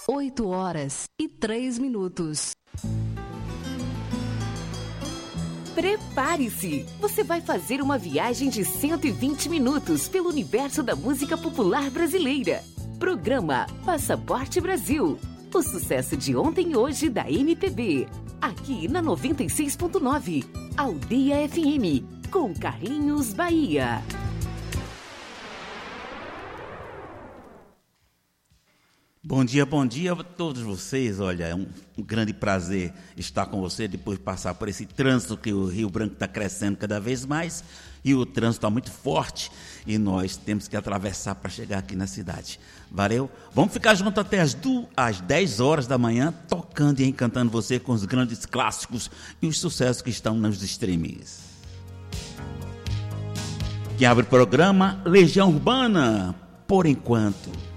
8h03. Prepare-se! Você vai fazer uma viagem de 120 minutos pelo universo da música popular brasileira. Programa Passaporte Brasil. O sucesso de ontem e hoje da MPB. Aqui na 96.9. Aldeia FM. Com Carlinhos Bahia. Bom dia a todos vocês. Olha, é um grande prazer estar com você depois de passar por esse trânsito que o Rio Branco está crescendo cada vez mais e o trânsito está muito forte e nós temos que atravessar para chegar aqui na cidade. Valeu? Vamos ficar juntos até às 10 horas da manhã, tocando e encantando você com os grandes clássicos e os sucessos que estão nos streamings. Quem abre o programa, Legião Urbana, Por Enquanto.